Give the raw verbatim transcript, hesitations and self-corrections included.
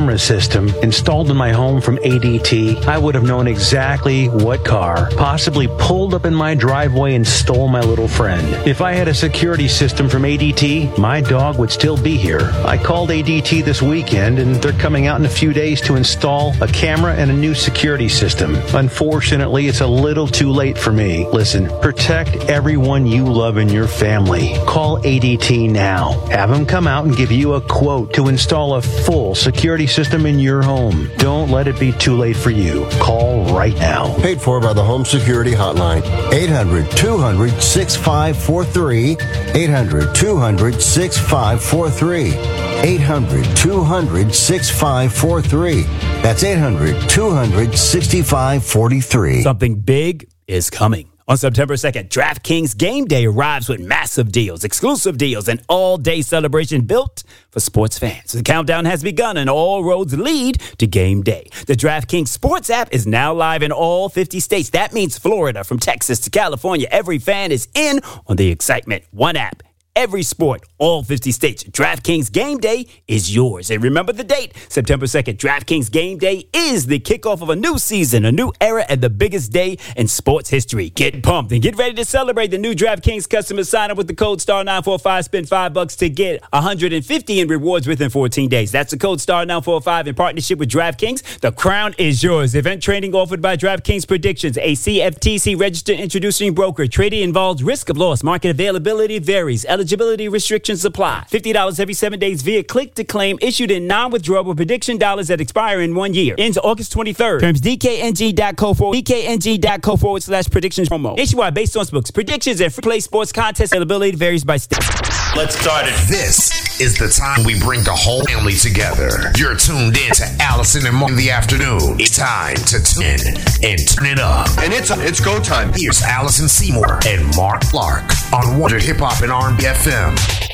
camera system installed in my home from A D T, I would have known exactly what car possibly pulled up in my driveway and stole my little friend. If I had a security system from A D T, my dog would still be here. I called A D T this weekend, and they're coming out in a few days to install a camera and a new security system. Unfortunately, it's a little too late for me. Listen, protect everyone you love in your family. Call A D T now. Have them come out and give you a quote to install a full security system in your home. Don't let it be too late for you. Call right now. Paid for by the Home Security Hotline. eight hundred two hundred sixty-five forty-three. eight hundred two hundred sixty-five forty-three. eight hundred two hundred sixty-five forty-three. That's eight hundred two hundred sixty-five forty-three. Something big is coming. On September second, DraftKings Game Day arrives with massive deals, exclusive deals, and all-day celebration built for sports fans. The countdown has begun, and all roads lead to Game Day. The DraftKings Sports app is now live in all fifty states. That means Florida, from Texas to California. Every fan is in on the excitement. One app, every sport, all fifty states. DraftKings Game Day is yours. And remember the date, September second. DraftKings Game Day is the kickoff of a new season, a new era, and the biggest day in sports history. Get pumped and get ready to celebrate. The new DraftKings customers sign up with the code star nine four five, spend five bucks to get one hundred fifty in rewards within fourteen days. That's the code star nine four five in partnership with DraftKings. The crown is yours. Event trading offered by DraftKings Predictions, a C F T C registered introducing broker. Trading involves risk of loss. Market availability varies. Eligibility restrictions apply. fifty dollars every seven days via click to claim, issued in non-withdrawable prediction dollars that expire in one year. Ends August twenty-third. Terms D K N G dot co forward, D K N G dot co forward slash predictions promo. Nationwide based on books, predictions, and free play sports contest availability varies by state. Let's start it. This is the time we bring the whole family together. You're tuned in to Allison and Mark in the afternoon. It's time to tune in and turn it up. And it's it's go time. Here's Allison Seymour and Mark Clark on Wonder Hip Hop and R and B F M.